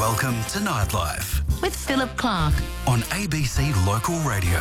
Welcome to Nightlife with Philip Clark on ABC Local Radio.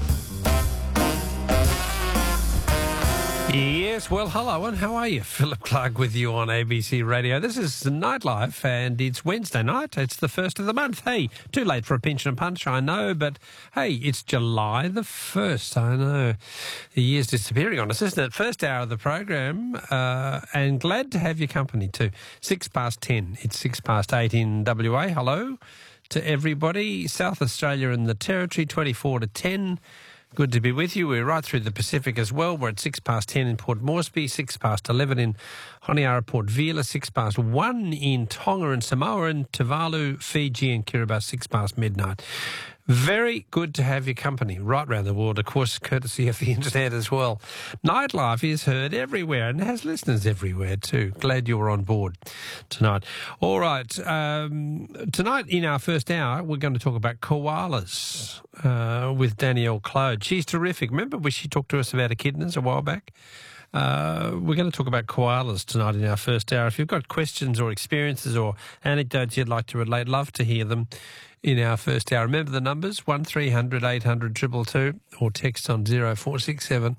Yes, well, hello, and how are you? Philip Clark with you on ABC Radio. This is Nightlife, and it's Wednesday night. It's the first of the month. Hey, too late for a pinch and a punch, I know, but hey, it's July the 1st, I know. The year's disappearing on us, isn't it? First hour of the program, and glad to have your company too. 10:06. It's 8:06 in WA. Hello to everybody. South Australia and the Territory, 24 to 10. Good to be with you. We're right through the Pacific as well. We're at 10:06 in Port Moresby, 11:06 in Honiara, Port Vila, 1:06 in Tonga and Samoa, and Tuvalu, Fiji and Kiribati, 12:06 midnight. Very good to have your company right round the world, of course, courtesy of the internet as well. Nightlife is heard everywhere and has listeners everywhere too. Glad you were on board tonight. All right, tonight in our first hour, we're going to talk about koalas with Danielle Clode. She's terrific. Remember when she talked to us about echidnas a while back? We're going to talk about koalas tonight in our first hour. If you've got questions or experiences or anecdotes you'd like to relate, love to hear them in our first hour. Remember the numbers, 1300 800 222 or text on 0467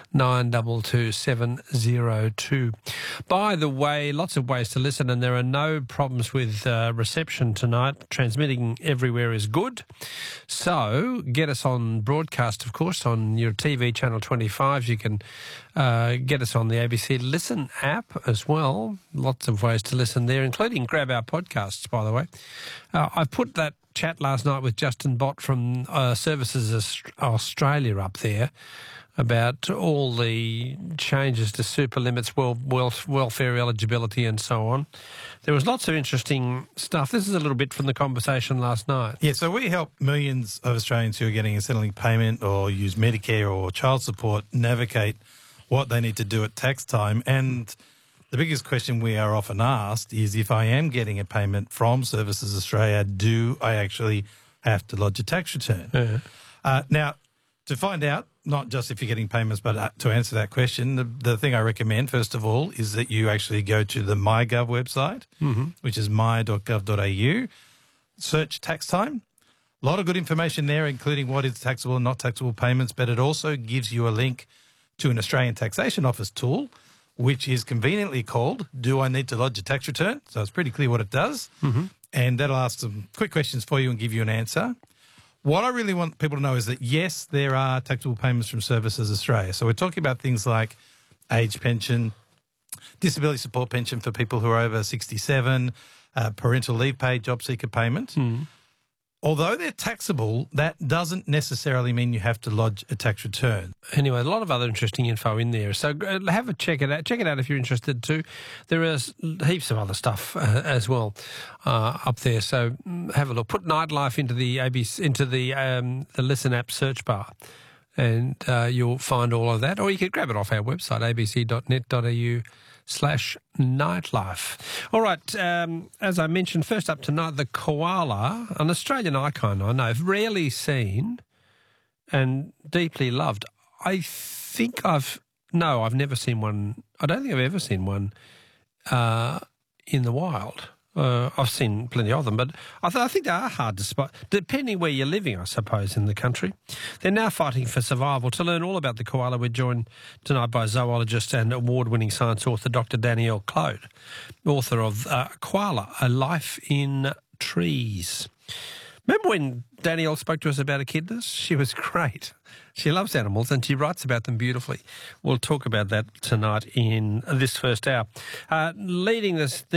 922 702. By the way, lots of ways to listen, and there are no problems with reception tonight. Transmitting everywhere is good. So get us on broadcast, of course, on your TV channel 25. You can get us on the ABC Listen app as well. Lots of ways to listen there, including grab our podcasts, by the way. I put that chat last night with Justin Bott from Services Australia up there about all the changes to super limits, welfare eligibility and so on. There was lots of interesting stuff. This is a little bit from the conversation last night. Yeah, so we help millions of Australians who are getting a settling payment or use Medicare or child support navigate what they need to do at tax time. And the biggest question we are often asked is, if I am getting a payment from Services Australia, do I actually have to lodge a tax return? Yeah. Now, to find out, not just if you're getting payments, but to answer that question, the thing I recommend, first of all, is that you actually go to the MyGov website, which is my.gov.au, search tax time. A lot of good information there, including what is taxable and not taxable payments, but it also gives you a link to an Australian Taxation Office tool, which is conveniently called Do I Need to Lodge a Tax Return? So it's pretty clear what it does. And that'll ask some quick questions for you and give you an answer. What I really want people to know is that, yes, there are taxable payments from Services Australia. So we're talking about things like age pension, disability support pension for people who are over 67, parental leave pay, job seeker payment. Although they're taxable, that doesn't necessarily mean you have to lodge a tax return. Anyway, a lot of other interesting info in there. So have a check it out. Check it out if you're interested too. There is heaps of other stuff as well up there. So have a look. Put Nightlife into the the Listen app search bar, and you'll find all of that. Or you can grab it off our website, abc.net.au/nightlife. All right, as I mentioned, first up tonight, the koala, an Australian icon, I know, rarely seen and deeply loved. I've never seen one. I don't think I've ever seen one in the wild. I've seen plenty of them, but I think they are hard to spot, depending where you're living, I suppose, in the country. They're now fighting for survival. To learn all about the koala, we're joined tonight by zoologist and award-winning science author Dr. Danielle Clode, author of Koala, A Life in Trees. Remember when Danielle spoke to us about echidnas? She was great. She loves animals and she writes about them beautifully. We'll talk about that tonight in this first hour. Leading this